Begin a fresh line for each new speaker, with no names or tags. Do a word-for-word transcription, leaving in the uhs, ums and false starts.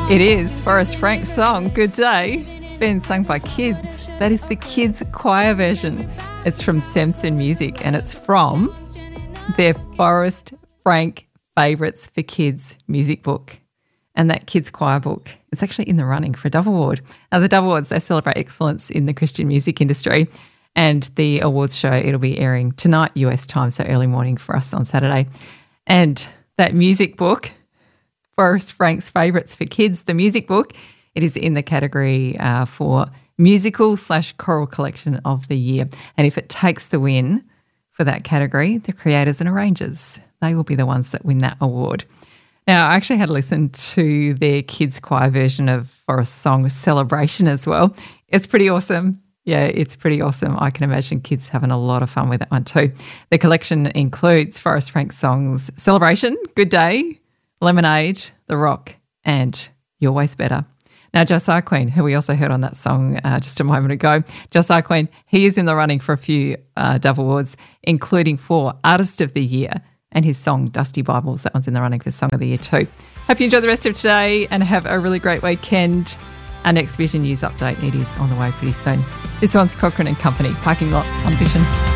It is Forrest Frank's song, Good Day, being sung by kids. That is the kids' choir version. It's from Samson Music and it's from their Forrest Frank Favourites for Kids music book. And that kids' choir book, it's actually in the running for a Dove Award. Now, the Dove Awards, they celebrate excellence in the Christian music industry, and the awards show, it'll be airing tonight U S time, so early morning for us on Saturday. And that music book, Forrest Frank's Favourites for Kids, the music book, it is in the category uh, for musical slash choral collection of the year. And if it takes the win for that category, the creators and arrangers, they will be the ones that win that award. Now, I actually had to listen to their kids' choir version of Forrest's song Celebration as well. It's pretty awesome. Yeah, it's pretty awesome. I can imagine kids having a lot of fun with that one too. The collection includes Forrest Frank's songs Celebration, Good Day, Lemonade, The Rock, and You're Always Better. Now, Josiah Queen, who we also heard on that song uh, just a moment ago, Josiah Queen, he is in the running for a few uh, Dove Awards, including for Artist of the Year and his song Dusty Bibles. That one's in the running for Song of the Year too. Hope you enjoy the rest of today and have a really great weekend. Our next Vision News update, it is on the way pretty soon. This one's Cochrane and Company, Parking Lot on Vision.